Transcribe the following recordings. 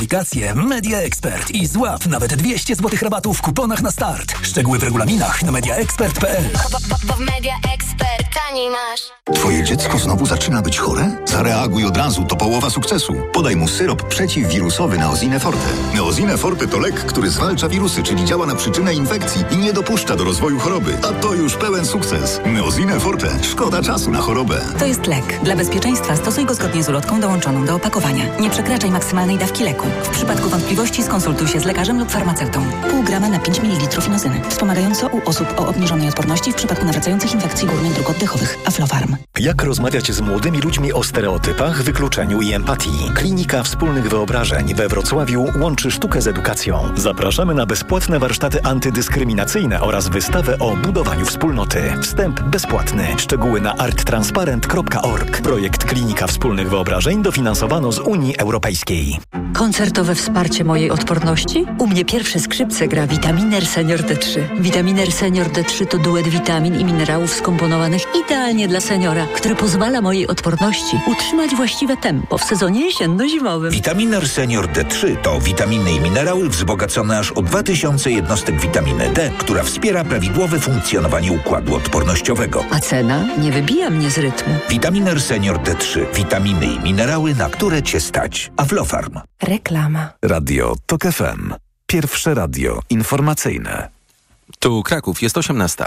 Aplikację Media Expert i złap nawet 200 zł rabatu w kuponach na start. Szczegóły w regulaminach na mediaexpert.pl. Bo w Media Expert taniej masz. Twoje dziecko znowu zaczyna być chore? Zareaguj od razu, to połowa sukcesu. Podaj mu syrop przeciwwirusowy Neosine Forte. Neosine Forte to lek, który zwalcza wirusy, czyli działa na przyczynę infekcji i nie dopuszcza do rozwoju choroby. A to już pełen sukces. Neosine Forte. Szkoda czasu na chorobę. To jest lek. Dla bezpieczeństwa stosuj go zgodnie z ulotką dołączoną do opakowania. Nie przekraczaj maksymalnej dawki leku. W przypadku wątpliwości skonsultuj się z lekarzem lub farmaceutą. Pół grama na 5 ml inozyny. Wspomagająco u osób o obniżonej odporności w przypadku nawracających infekcji górnych dróg oddechowych. Aflofarm. Jak rozmawiać z młodymi ludźmi o stereotypach, wykluczeniu i empatii? Klinika Wspólnych Wyobrażeń we Wrocławiu łączy sztukę z edukacją. Zapraszamy na bezpłatne warsztaty antydyskryminacyjne oraz wystawę o budowaniu wspólnoty. Wstęp bezpłatny. Szczegóły na arttransparent.org. Projekt Klinika Wspólnych Wyobrażeń dofinansowano z Unii Europejskiej. Koncertowe wsparcie mojej odporności? U mnie pierwsze skrzypce gra Vitaminer Senior D3. Vitaminer Senior D3 to duet witamin i minerałów skomponowanych idealnie dla seniora, który pozwala mojej odporności utrzymać właściwe tempo w sezonie jesienno-zimowym. Vitaminer Senior D3 to witaminy i minerały wzbogacone aż o 2000 jednostek witaminy D, która wspiera prawidłowe funkcjonowanie układu odpornościowego. A cena nie wybija mnie z rytmu. Vitaminer Senior D3. Witaminy i minerały, na które Cię stać. Aflofarm. Reklama. Radio TOK FM. Pierwsze radio informacyjne. Tu Kraków, jest 18.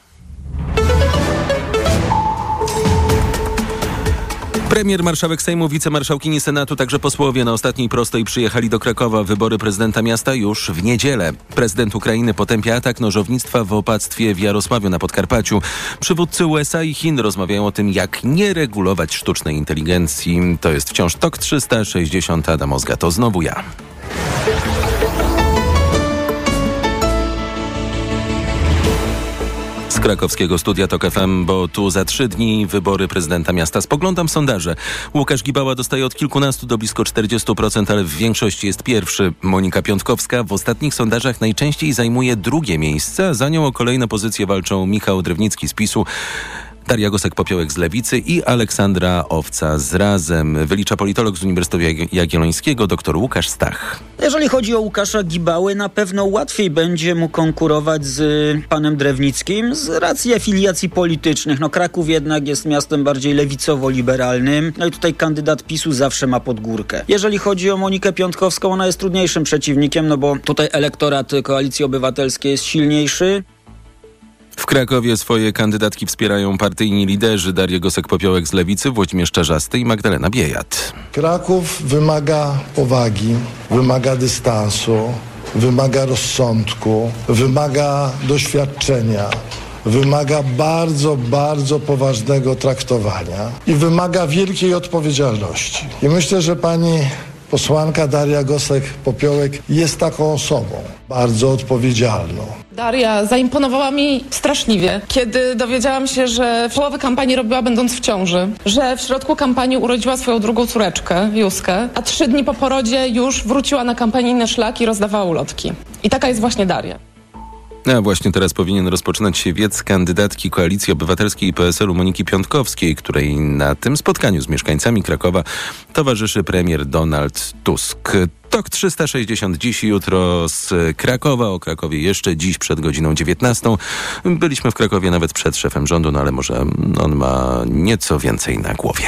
Premier, marszałek Sejmu, wicemarszałkini Senatu, także posłowie na ostatniej prostej przyjechali do Krakowa. Wybory prezydenta miasta już w niedzielę. Prezydent Ukrainy potępia atak nożownictwa w opactwie w Jarosławiu na Podkarpaciu. Przywódcy USA i Chin rozmawiają o tym, jak nie regulować sztucznej inteligencji. To jest wciąż TOK 360. Adam Ozga, to znowu ja. Z krakowskiego studia TOK FM, bo tu za 3 dni wybory prezydenta miasta. Spoglądam sondaże. Łukasz Gibała dostaje od kilkunastu do blisko 40%, ale w większości jest pierwszy. Monika Piątkowska w ostatnich sondażach najczęściej zajmuje drugie miejsce, a za nią o kolejne pozycje walczą Michał Drewnicki z PiS-u, Daria Gosek-Popiołek z Lewicy i Aleksandra Owca z Razem. Wylicza politolog z Uniwersytetu Jagiellońskiego dr Łukasz Stach. Jeżeli chodzi o Łukasza Gibały, na pewno łatwiej będzie mu konkurować z panem Drewnickim z racji afiliacji politycznych. Kraków jednak jest miastem bardziej lewicowo-liberalnym. No i tutaj kandydat PiS-u zawsze ma podgórkę. Jeżeli chodzi o Monikę Piątkowską, ona jest trudniejszym przeciwnikiem, bo tutaj elektorat Koalicji Obywatelskiej jest silniejszy. W Krakowie swoje kandydatki wspierają partyjni liderzy Daria Gosek-Popiołek z Lewicy, Włodzimierz Czarzasty i Magdalena Biejat. Kraków wymaga powagi, wymaga dystansu, wymaga rozsądku, wymaga doświadczenia, wymaga bardzo, bardzo poważnego traktowania i wymaga wielkiej odpowiedzialności. I myślę, że pani posłanka Daria Gosek-Popiołek jest taką osobą, bardzo odpowiedzialną. Daria zaimponowała mi straszliwie, kiedy dowiedziałam się, że połowę kampanii robiła będąc w ciąży, że w środku kampanii urodziła swoją drugą córeczkę, Józkę, a 3 dni po porodzie już wróciła na kampanijne szlaki i rozdawała ulotki. I taka jest właśnie Daria. A właśnie teraz powinien rozpoczynać się wiec kandydatki Koalicji Obywatelskiej i PSL-u Moniki Piątkowskiej, której na tym spotkaniu z mieszkańcami Krakowa towarzyszy premier Donald Tusk. TOK 360 dziś i jutro z Krakowa. O Krakowie jeszcze dziś przed godziną 19. Byliśmy w Krakowie nawet przed szefem rządu, ale może on ma nieco więcej na głowie.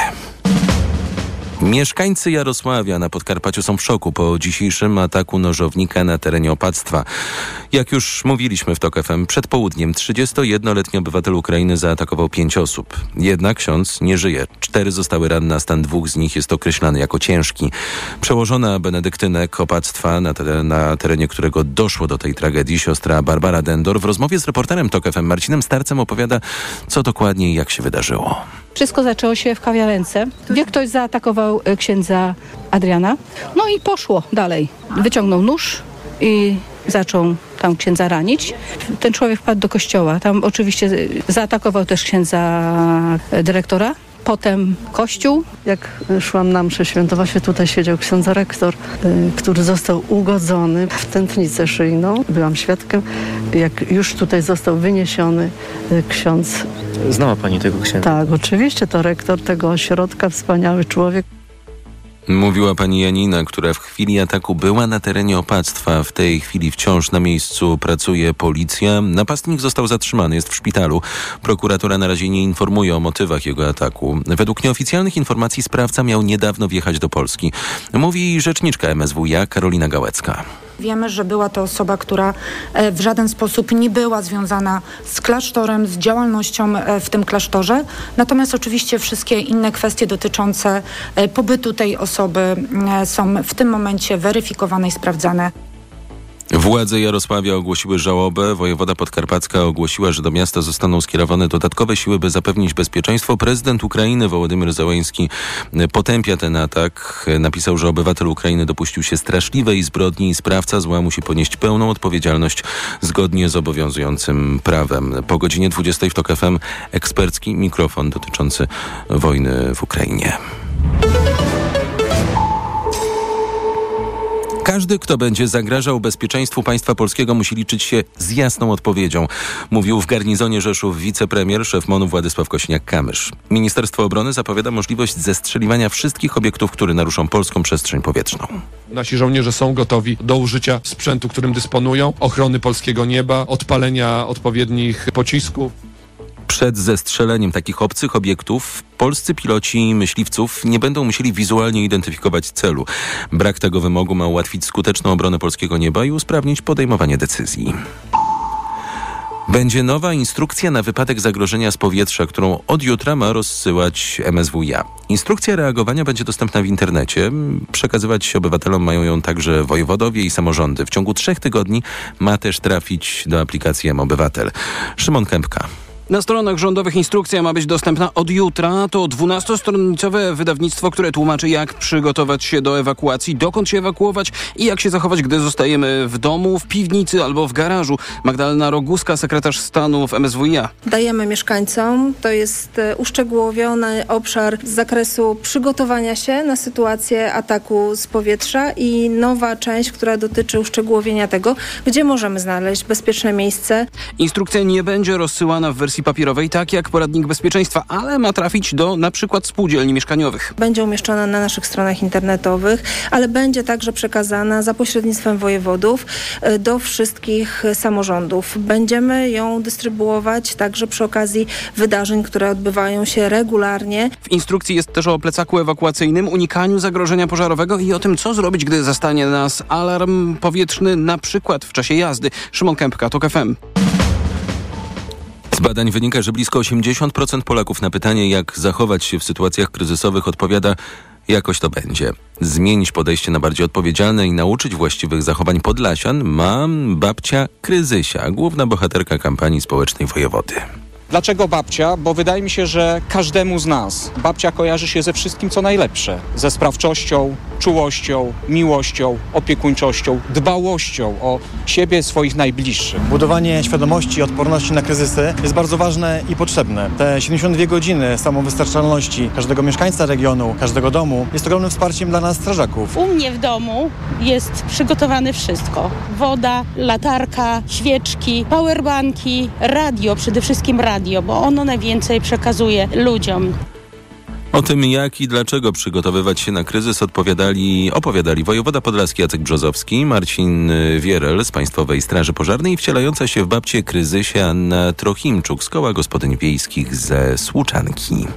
Mieszkańcy Jarosławia na Podkarpaciu są w szoku po dzisiejszym ataku nożownika na terenie opactwa. Jak już mówiliśmy w TOK FM, przed południem 31-letni obywatel Ukrainy zaatakował 5 osób. Jednak ksiądz nie żyje. 4 zostały ranne, a stan 2 z nich jest określany jako ciężki. Przełożona benedyktynek opactwa, na terenie którego doszło do tej tragedii, siostra Barbara Dendor, w rozmowie z reporterem TOK FM Marcinem Starcem opowiada, co dokładnie i jak się wydarzyło. Wszystko zaczęło się w kawiarence, gdzie ktoś zaatakował księdza Adriana. No i poszło dalej. Wyciągnął nóż i zaczął tam księdza ranić. Ten człowiek wpadł do kościoła. Tam oczywiście zaatakował też księdza dyrektora. Potem kościół. Jak szłam na mszę świętą, właśnie tutaj siedział ksiądz rektor, który został ugodzony w tętnicę szyjną. Byłam świadkiem, jak już tutaj został wyniesiony ksiądz. Znała pani tego księdza? Tak, oczywiście, to rektor tego ośrodka, wspaniały człowiek. Mówiła pani Janina, która w chwili ataku była na terenie opactwa. W tej chwili wciąż na miejscu pracuje policja. Napastnik został zatrzymany, jest w szpitalu. Prokuratura na razie nie informuje o motywach jego ataku. Według nieoficjalnych informacji sprawca miał niedawno wjechać do Polski. Mówi rzeczniczka MSWiA Karolina Gałecka. Wiemy, że była to osoba, która w żaden sposób nie była związana z klasztorem, z działalnością w tym klasztorze. Natomiast oczywiście wszystkie inne kwestie dotyczące pobytu tej osoby są w tym momencie weryfikowane i sprawdzane. Władze Jarosławia ogłosiły żałobę. Wojewoda podkarpacka ogłosiła, że do miasta zostaną skierowane dodatkowe siły, by zapewnić bezpieczeństwo. Prezydent Ukrainy Wołodymyr Zełenski potępia ten atak. Napisał, że obywatel Ukrainy dopuścił się straszliwej zbrodni i sprawca zła musi ponieść pełną odpowiedzialność zgodnie z obowiązującym prawem. Po godzinie 20 w TOK FM ekspercki mikrofon dotyczący wojny w Ukrainie. Każdy, kto będzie zagrażał bezpieczeństwu państwa polskiego, musi liczyć się z jasną odpowiedzią, mówił w garnizonie Rzeszów wicepremier, szef MON-u Władysław Kosiniak-Kamysz. Ministerstwo Obrony zapowiada możliwość zestrzeliwania wszystkich obiektów, które naruszą polską przestrzeń powietrzną. Nasi żołnierze są gotowi do użycia sprzętu, którym dysponują, ochrony polskiego nieba, odpalenia odpowiednich pocisków. Przed zestrzeleniem takich obcych obiektów polscy piloci myśliwców nie będą musieli wizualnie identyfikować celu. Brak tego wymogu ma ułatwić skuteczną obronę polskiego nieba i usprawnić podejmowanie decyzji. Będzie nowa instrukcja na wypadek zagrożenia z powietrza, którą od jutra ma rozsyłać MSWiA. Instrukcja reagowania będzie dostępna w internecie. Przekazywać obywatelom mają ją także wojewodowie i samorządy. W ciągu 3 tygodni ma też trafić do aplikacji mObywatel. Szymon Kępka. Na stronach rządowych instrukcja ma być dostępna od jutra. To 12-stronicowe wydawnictwo, które tłumaczy, jak przygotować się do ewakuacji, dokąd się ewakuować i jak się zachować, gdy zostajemy w domu, w piwnicy albo w garażu. Magdalena Roguska, sekretarz stanu w MSWiA. Dajemy mieszkańcom, to jest uszczegółowiony obszar z zakresu przygotowania się na sytuację ataku z powietrza i nowa część, która dotyczy uszczegółowienia tego, gdzie możemy znaleźć bezpieczne miejsce. Instrukcja nie będzie rozsyłana w wersji papierowej, tak jak poradnik bezpieczeństwa, ale ma trafić do na przykład spółdzielni mieszkaniowych. Będzie umieszczona na naszych stronach internetowych, ale będzie także przekazana za pośrednictwem wojewodów do wszystkich samorządów. Będziemy ją dystrybuować także przy okazji wydarzeń, które odbywają się regularnie. W instrukcji jest też o plecaku ewakuacyjnym, unikaniu zagrożenia pożarowego i o tym, co zrobić, gdy zastanie nas alarm powietrzny, na przykład w czasie jazdy. Szymon Kępka, TOK FM. Z badań wynika, że blisko 80% Polaków na pytanie, jak zachować się w sytuacjach kryzysowych, odpowiada: jakoś to będzie. Zmienić podejście na bardziej odpowiedzialne i nauczyć właściwych zachowań podlasian ma babcia Kryzysia, główna bohaterka kampanii społecznej wojewody. Dlaczego babcia? Bo wydaje mi się, że każdemu z nas babcia kojarzy się ze wszystkim, co najlepsze. Ze sprawczością, czułością, miłością, opiekuńczością, dbałością o siebie, swoich najbliższych. Budowanie świadomości i odporności na kryzysy jest bardzo ważne i potrzebne. Te 72 godziny samowystarczalności każdego mieszkańca regionu, każdego domu jest ogromnym wsparciem dla nas strażaków. U mnie w domu jest przygotowane wszystko. Woda, latarka, świeczki, powerbanki, radio, przede wszystkim radio, bo ono najwięcej przekazuje ludziom. O tym, jak i dlaczego przygotowywać się na kryzys, opowiadali wojewoda podlaski Jacek Brzozowski, Marcin Wierel z Państwowej Straży Pożarnej i wcielająca się w babcię Kryzysie Anna Trochimczuk z Koła Gospodyń Wiejskich ze Słuczanki.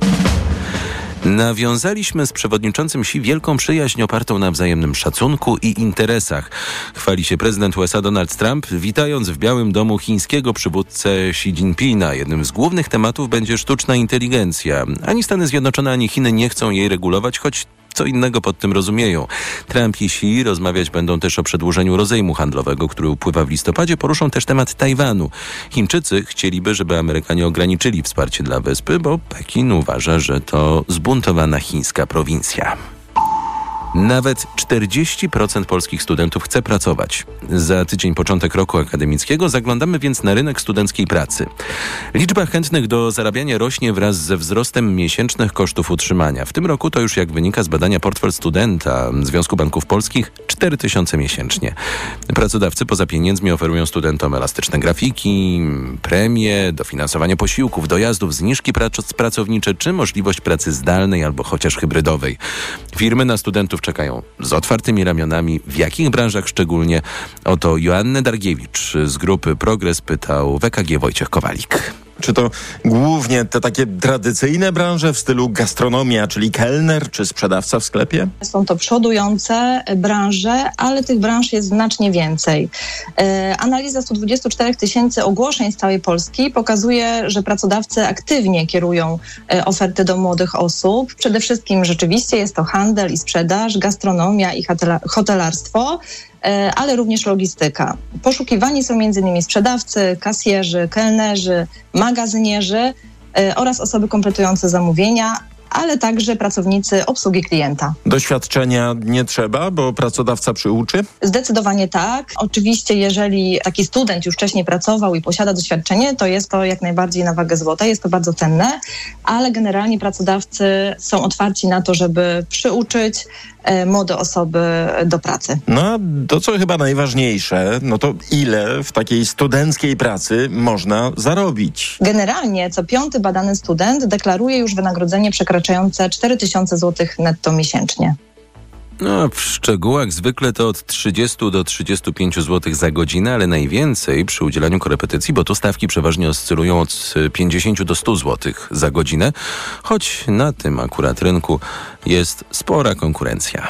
Nawiązaliśmy z przewodniczącym Xi wielką przyjaźń opartą na wzajemnym szacunku i interesach. Chwali się prezydent USA Donald Trump, witając w Białym Domu chińskiego przywódcę Xi Jinpinga. Jednym z głównych tematów będzie sztuczna inteligencja. Ani Stany Zjednoczone, ani Chiny nie chcą jej regulować, choć co innego pod tym rozumieją. Trump i Xi rozmawiać będą też o przedłużeniu rozejmu handlowego, który upływa w listopadzie. Poruszą też temat Tajwanu. Chińczycy chcieliby, żeby Amerykanie ograniczyli wsparcie dla wyspy, bo Pekin uważa, że to zbuntowana chińska prowincja. Nawet 40% polskich studentów chce pracować. Za tydzień początek roku akademickiego, zaglądamy więc na rynek studenckiej pracy. Liczba chętnych do zarabiania rośnie wraz ze wzrostem miesięcznych kosztów utrzymania. W tym roku to już, jak wynika z badania Portfel Studenta Związku Banków Polskich, 4000 miesięcznie. Pracodawcy poza pieniędzmi oferują studentom elastyczne grafiki, premie, dofinansowanie posiłków, dojazdów, zniżki pracownicze czy możliwość pracy zdalnej albo chociaż hybrydowej. Firmy na studentów pracowników czekają z otwartymi ramionami, w jakich branżach szczególnie? O to Joannę Dargiewicz z grupy Progres pytał w EKG Wojciech Kowalik. Czy to głównie te takie tradycyjne branże w stylu gastronomia, czyli kelner czy sprzedawca w sklepie? Są to przodujące branże, ale tych branż jest znacznie więcej. Analiza 124 000 ogłoszeń z całej Polski pokazuje, że pracodawcy aktywnie kierują oferty do młodych osób. Przede wszystkim rzeczywiście jest to handel i sprzedaż, gastronomia i hotelarstwo, ale również logistyka. Poszukiwani są m.in. sprzedawcy, kasjerzy, kelnerzy, magazynierzy oraz osoby kompletujące zamówienia, ale także pracownicy obsługi klienta. Doświadczenia nie trzeba, bo pracodawca przyuczy? Zdecydowanie tak. Oczywiście, jeżeli taki student już wcześniej pracował i posiada doświadczenie, to jest to jak najbardziej na wagę złota, jest to bardzo cenne, ale generalnie pracodawcy są otwarci na to, żeby przyuczyć młode osoby do pracy. No a to, co chyba najważniejsze, no to ile w takiej studenckiej pracy można zarobić? Generalnie co 5. badany student deklaruje już wynagrodzenie przekraczające 4000 zł netto miesięcznie. No, w szczegółach zwykle to od 30 do 35 zł za godzinę, ale najwięcej przy udzielaniu korepetycji, bo tu stawki przeważnie oscylują od 50 do 100 zł za godzinę, choć na tym akurat rynku jest spora konkurencja.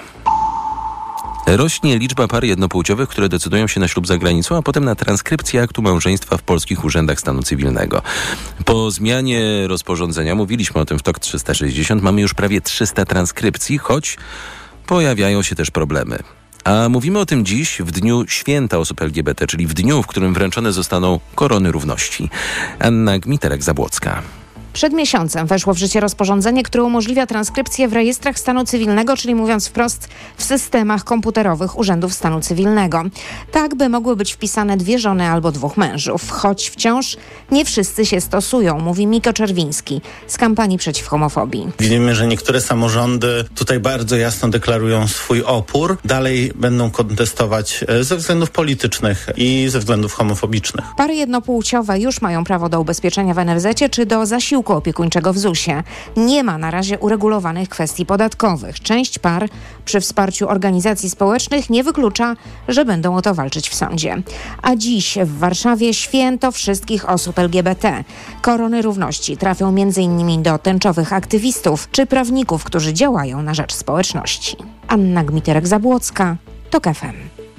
Rośnie liczba par jednopłciowych, które decydują się na ślub za granicą, a potem na transkrypcję aktu małżeństwa w polskich urzędach stanu cywilnego. Po zmianie rozporządzenia, mówiliśmy o tym w TOK 360, mamy już prawie 300 transkrypcji, choć pojawiają się też problemy. A mówimy o tym dziś, w dniu święta osób LGBT, czyli w dniu, w którym wręczone zostaną korony równości. Anna Gmiterek-Zabłocka. Przed miesiącem weszło w życie rozporządzenie, które umożliwia transkrypcję w rejestrach stanu cywilnego, czyli mówiąc wprost, w systemach komputerowych urzędów stanu cywilnego. Tak, by mogły być wpisane 2 żony albo 2 mężów. Choć wciąż nie wszyscy się stosują, mówi Miko Czerwiński z kampanii przeciw homofobii. Widzimy, że niektóre samorządy tutaj bardzo jasno deklarują swój opór. Dalej będą kontestować ze względów politycznych i ze względów homofobicznych. Pary jednopłciowe już mają prawo do ubezpieczenia w NFZ-cie czy do zasiłku opiekuńczego w ZUS-ie. Nie ma na razie uregulowanych kwestii podatkowych. Część par przy wsparciu organizacji społecznych nie wyklucza, że będą o to walczyć w sądzie. A dziś w Warszawie święto wszystkich osób LGBT. Korony równości trafią m.in. do tęczowych aktywistów czy prawników, którzy działają na rzecz społeczności. Anna Gmiterek-Zabłocka, TOK FM.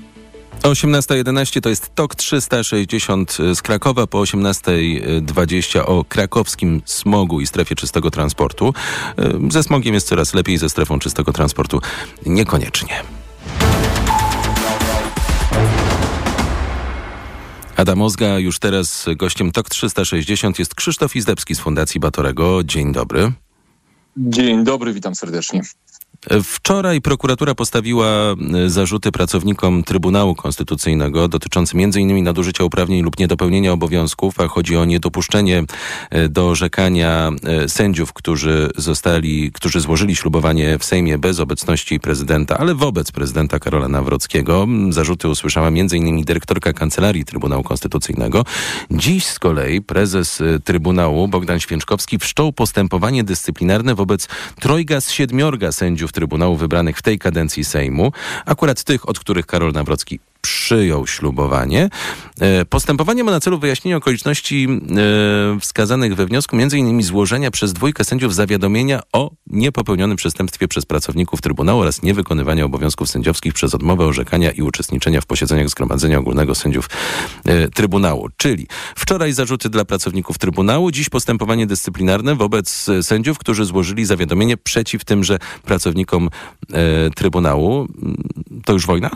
18:11 to jest TOK 360 z Krakowa, po 18:20 o krakowskim smogu i strefie czystego transportu. Ze smogiem jest coraz lepiej, ze strefą czystego transportu niekoniecznie. Adam Ozga, już teraz gościem TOK 360 jest Krzysztof Izdebski z Fundacji Batorego. Dzień dobry. Dzień dobry, witam serdecznie. Wczoraj prokuratura postawiła zarzuty pracownikom Trybunału Konstytucyjnego dotyczące m.in. nadużycia uprawnień lub niedopełnienia obowiązków, a chodzi o niedopuszczenie do orzekania sędziów, którzy złożyli ślubowanie w Sejmie bez obecności prezydenta, ale wobec prezydenta Karola Nawrockiego. Zarzuty usłyszała m.in. dyrektorka Kancelarii Trybunału Konstytucyjnego. Dziś z kolei prezes Trybunału Bogdan Święczkowski wszczął postępowanie dyscyplinarne wobec 3 z 7 sędziów Trybunału wybranych w tej kadencji Sejmu, akurat tych, od których Karol Nawrocki przyjął ślubowanie. Postępowanie ma na celu wyjaśnienie okoliczności wskazanych we wniosku, m.in. złożenia przez 2 sędziów zawiadomienia o niepopełnionym przestępstwie przez pracowników Trybunału oraz niewykonywania obowiązków sędziowskich przez odmowę orzekania i uczestniczenia w posiedzeniach Zgromadzenia Ogólnego Sędziów Trybunału. Czyli wczoraj zarzuty dla pracowników Trybunału, dziś postępowanie dyscyplinarne wobec sędziów, którzy złożyli zawiadomienie przeciw tymże pracownikom Trybunału. To już wojna?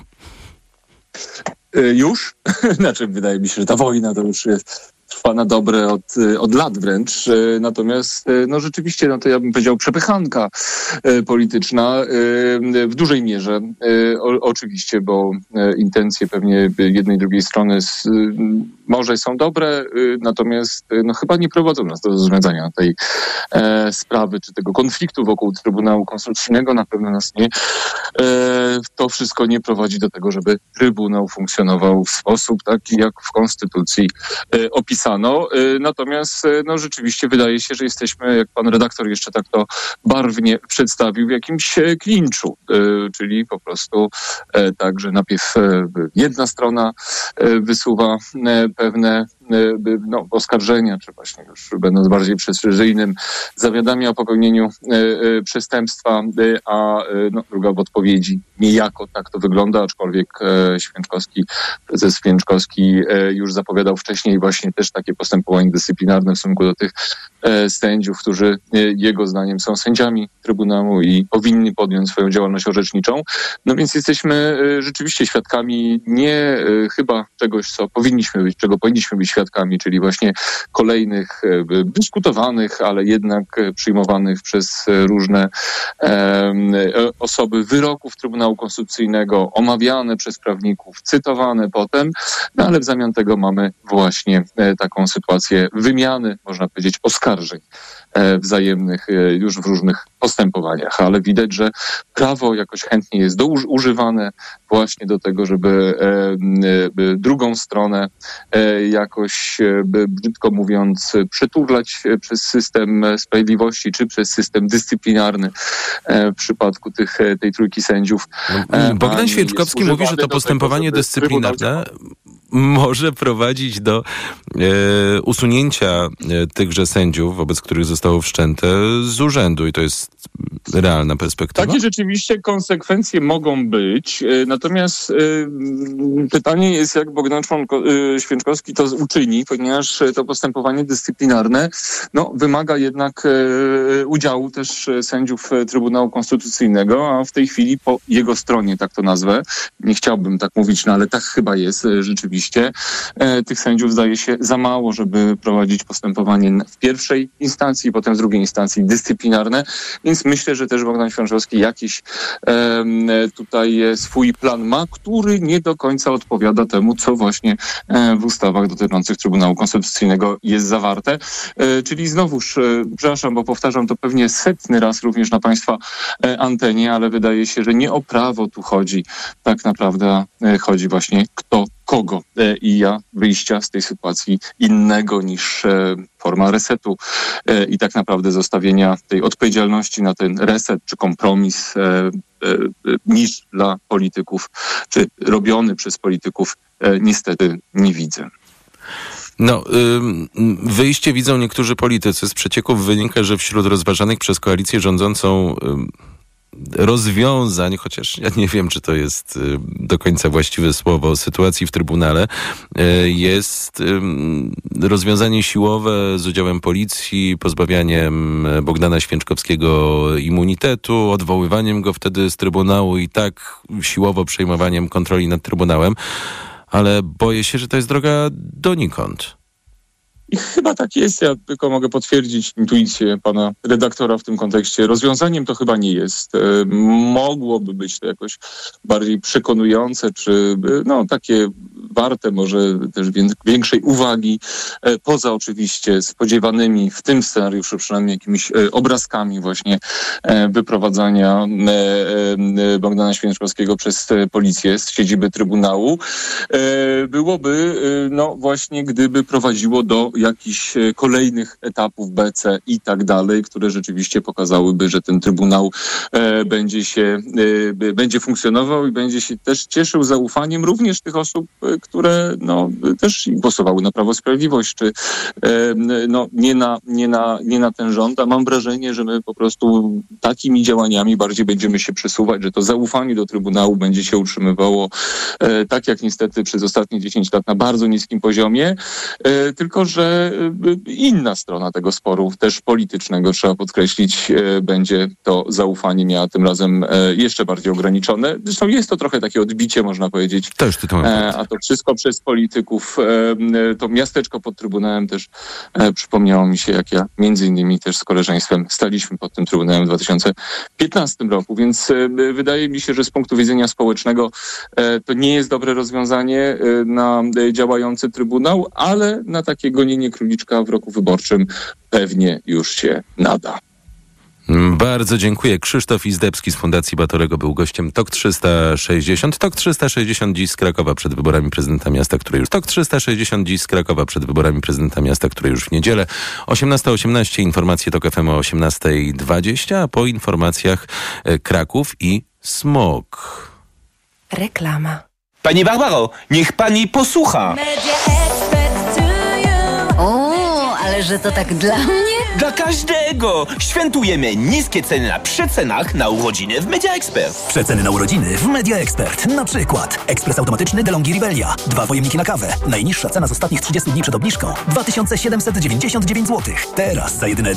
Już? Znaczy, wydaje mi się, że ta wojna to już trwa na dobre od lat wręcz. Natomiast no rzeczywiście, no to ja bym powiedział przepychanka polityczna w dużej mierze. Oczywiście, bo intencje pewnie jednej i drugiej strony może są dobre, natomiast no chyba nie prowadzą nas do rozwiązania tej sprawy, czy tego konfliktu wokół Trybunału Konstytucyjnego. Na pewno nas nie. To wszystko nie prowadzi do tego, żeby Trybunał funkcjonował w sposób taki, jak w Konstytucji opisany. podpisano. Natomiast rzeczywiście wydaje się, że jesteśmy, jak pan redaktor jeszcze tak to barwnie przedstawił, w jakimś klinczu. Czyli po prostu tak, że najpierw jedna strona wysuwa pewne oskarżenia, czy właśnie już będąc bardziej precyzyjnym, zawiadamia o popełnieniu przestępstwa, a druga w odpowiedzi niejako tak to wygląda, aczkolwiek prezes Święczkowski już zapowiadał wcześniej właśnie też takie postępowanie dyscyplinarne w stosunku do tych sędziów, którzy jego zdaniem są sędziami Trybunału i powinni podjąć swoją działalność orzeczniczą. No więc jesteśmy rzeczywiście świadkami nie chyba czegoś, czego powinniśmy być świadkami, czyli właśnie kolejnych dyskutowanych, ale jednak przyjmowanych przez różne osoby wyroków Trybunału Konstytucyjnego, omawiane przez prawników, cytowane potem, ale w zamian tego mamy właśnie taką sytuację wymiany, można powiedzieć, oskarżeń wzajemnych już w różnych postępowaniach, ale widać, że prawo jakoś chętnie jest używane właśnie do tego, żeby drugą stronę jakoś, brzydko mówiąc, przeturlać przez system sprawiedliwości czy przez system dyscyplinarny w przypadku tej trójki sędziów. Bogdan Święczkowski mówi, że to postępowanie dyscyplinarne może prowadzić do usunięcia tychże sędziów, wobec których zostało wszczęte, z urzędu i to jest realna perspektywa? Takie rzeczywiście konsekwencje mogą być, natomiast pytanie jest, jak Bogdan Święczkowski to uczyni, ponieważ to postępowanie dyscyplinarne wymaga jednak udziału też sędziów Trybunału Konstytucyjnego, a w tej chwili po jego stronie, tak to nazwę, nie chciałbym tak mówić, ale tak chyba jest rzeczywiście, tych sędziów zdaje się za mało, żeby prowadzić postępowanie w pierwszej instancji, potem w drugiej instancji dyscyplinarne, więc myślę, że też Bogdan Święczkowski jakiś tutaj swój plan ma, który nie do końca odpowiada temu, co właśnie w ustawach dotyczących Trybunału Konstytucyjnego jest zawarte. Czyli znowuż, przepraszam, bo powtarzam to pewnie 100. raz również na Państwa antenie, ale wydaje się, że nie o prawo tu chodzi. Tak naprawdę chodzi właśnie kto kogo i wyjścia z tej sytuacji innego niż forma resetu i tak naprawdę zostawienia tej odpowiedzialności na ten reset czy kompromis niż dla polityków, czy robiony przez polityków niestety nie widzę. Wyjście widzą niektórzy politycy. Z przecieków wynika, że wśród rozważanych przez koalicję rządzącą rozwiązań, chociaż ja nie wiem, czy to jest do końca właściwe słowo, sytuacji w Trybunale, jest rozwiązanie siłowe z udziałem policji, pozbawianiem Bogdana Święczkowskiego immunitetu, odwoływaniem go wtedy z Trybunału i tak siłowo przejmowaniem kontroli nad Trybunałem, ale boję się, że to jest droga donikąd. I chyba tak jest, ja tylko mogę potwierdzić intuicję pana redaktora w tym kontekście. Rozwiązaniem to chyba nie jest. Mogłoby być to jakoś bardziej przekonujące, czy takie warte może też większej uwagi, poza oczywiście spodziewanymi w tym scenariuszu przynajmniej jakimiś obrazkami właśnie wyprowadzania Bogdana Święczkowskiego przez policję z siedziby Trybunału. Byłoby właśnie, gdyby prowadziło do jakichś kolejnych etapów B, C i tak dalej, które rzeczywiście pokazałyby, że ten Trybunał będzie funkcjonował i będzie się też cieszył zaufaniem również tych osób, które też głosowały na Prawo i Sprawiedliwość, czy nie na ten rząd, a mam wrażenie, że my po prostu takimi działaniami bardziej będziemy się przesuwać, że to zaufanie do Trybunału będzie się utrzymywało tak jak niestety przez ostatnie 10 lat na bardzo niskim poziomie, tylko że inna strona tego sporu, też politycznego, trzeba podkreślić, będzie to zaufanie miała tym razem jeszcze bardziej ograniczone. Zresztą jest to trochę takie odbicie, można powiedzieć, a to wszystko przez polityków. To miasteczko pod Trybunałem też przypomniało mi się, jak ja między innymi też z koleżeństwem staliśmy pod tym Trybunałem w 2015 roku, więc wydaje mi się, że z punktu widzenia społecznego to nie jest dobre rozwiązanie na działający Trybunał, ale na takie gonienie króliczka w roku wyborczym pewnie już się nada. Bardzo dziękuję. Krzysztof Izdebski z Fundacji Batorego był gościem TOK 360. TOK 360 dziś z Krakowa przed wyborami prezydenta miasta, które już... TOK 360 dziś z Krakowa przed wyborami prezydenta miasta, które już w niedzielę. 18:18 informacje TOK FM o 18:20, a po informacjach Kraków i smog. Reklama. Pani Barbaro, niech pani posłucha. O, ale że to tak dla mnie? Dla każdego! Świętujemy niskie ceny na przecenach na urodziny w Media Expert. Przeceny na urodziny w Media Expert. Na przykład ekspres automatyczny DeLonghi Rivelia. 2 pojemniki na kawę. Najniższa cena z ostatnich 30 dni przed obniżką 2799 zł. Teraz za jedyne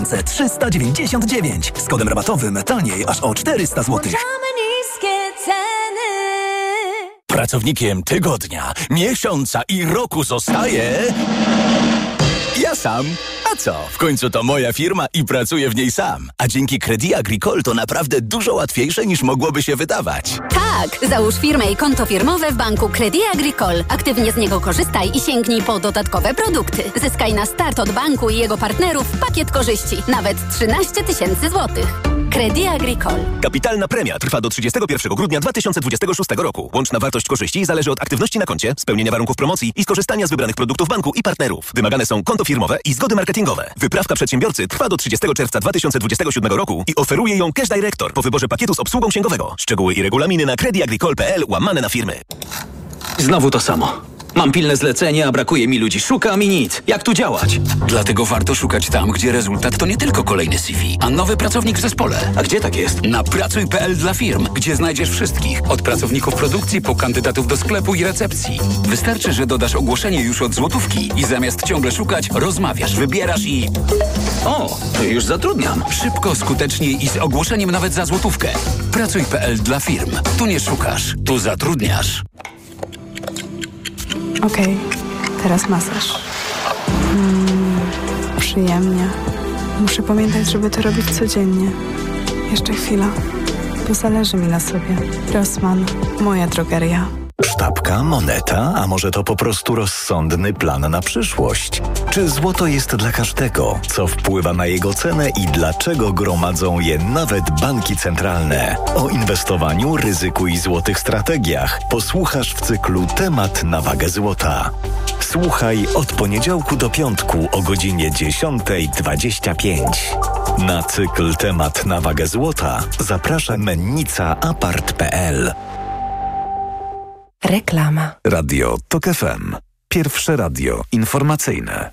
2399. Z kodem rabatowym taniej aż o 400 zł. Niskie ceny. Pracownikiem tygodnia, miesiąca i roku zostaje... Ja sam. A co? W końcu to moja firma i pracuję w niej sam. A dzięki Crédit Agricole to naprawdę dużo łatwiejsze niż mogłoby się wydawać. Tak, załóż firmę i konto firmowe w banku Crédit Agricole. Aktywnie z niego korzystaj i sięgnij po dodatkowe produkty. Zyskaj na start od banku i jego partnerów pakiet korzyści. Nawet 13 000 złotych. Crédit Agricole. Kapitalna premia trwa do 31 grudnia 2026 roku. Łączna wartość korzyści zależy od aktywności na koncie, spełnienia warunków promocji i skorzystania z wybranych produktów banku i partnerów. Wymagane są konto firmowe i zgody marketingowe. Wyprawka przedsiębiorcy trwa do 30 czerwca 2027 roku i oferuje ją Cash Director po wyborze pakietu z obsługą księgowego. Szczegóły i regulaminy na creditagricole.pl/firmy. Znowu to samo. Mam pilne zlecenie, a brakuje mi ludzi. Szukam i nic. Jak tu działać? Dlatego warto szukać tam, gdzie rezultat to nie tylko kolejny CV, a nowy pracownik w zespole. A gdzie tak jest? Na pracuj.pl dla firm, gdzie znajdziesz wszystkich. Od pracowników produkcji po kandydatów do sklepu i recepcji. Wystarczy, że dodasz ogłoszenie już od złotówki i zamiast ciągle szukać, rozmawiasz, wybierasz i... O, już zatrudniam. Szybko, skutecznie i z ogłoszeniem nawet za złotówkę. Pracuj.pl dla firm. Tu nie szukasz, tu zatrudniasz. Okej, teraz masaż. Przyjemnie. Muszę pamiętać, żeby to robić codziennie. Jeszcze chwila, bo zależy mi na sobie. Rossmann, moja drogeria. Sztabka, moneta, a może to po prostu rozsądny plan na przyszłość? Czy złoto jest dla każdego? Co wpływa na jego cenę i dlaczego gromadzą je nawet banki centralne? O inwestowaniu, ryzyku i złotych strategiach posłuchasz w cyklu Temat na wagę złota. Słuchaj od poniedziałku do piątku o godzinie 10:25. Na cykl Temat na wagę złota zaprasza mennica apart.pl. Reklama. Radio TOK FM. Pierwsze radio informacyjne.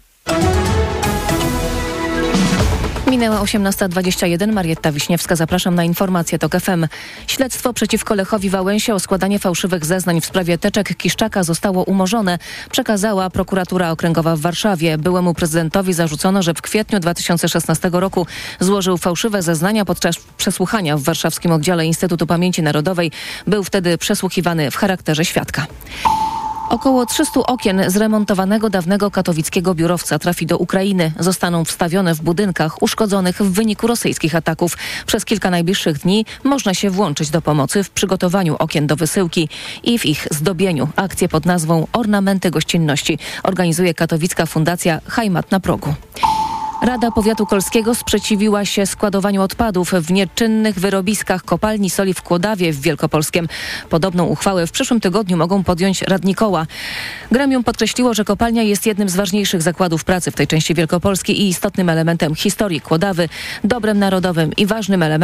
Minęła 18:21. Marietta Wiśniewska, zapraszam na informacje TOK FM. Śledztwo przeciwko Lechowi Wałęsie o składanie fałszywych zeznań w sprawie teczek Kiszczaka zostało umorzone, przekazała prokuratura okręgowa w Warszawie. Byłemu prezydentowi zarzucono, że w kwietniu 2016 roku złożył fałszywe zeznania podczas przesłuchania w warszawskim oddziale Instytutu Pamięci Narodowej. Był wtedy przesłuchiwany w charakterze świadka. Około 300 okien zremontowanego dawnego katowickiego biurowca trafi do Ukrainy. Zostaną wstawione w budynkach uszkodzonych w wyniku rosyjskich ataków. Przez kilka najbliższych dni można się włączyć do pomocy w przygotowaniu okien do wysyłki i w ich zdobieniu. Akcję pod nazwą Ornamenty Gościnności organizuje katowicka fundacja Heimat na Progu. Rada Powiatu Kolskiego sprzeciwiła się składowaniu odpadów w nieczynnych wyrobiskach kopalni soli w Kłodawie w Wielkopolskiem. Podobną uchwałę w przyszłym tygodniu mogą podjąć radni koła. Gremium podkreśliło, że kopalnia jest jednym z ważniejszych zakładów pracy w tej części Wielkopolski i istotnym elementem historii Kłodawy, dobrem narodowym i ważnym elementem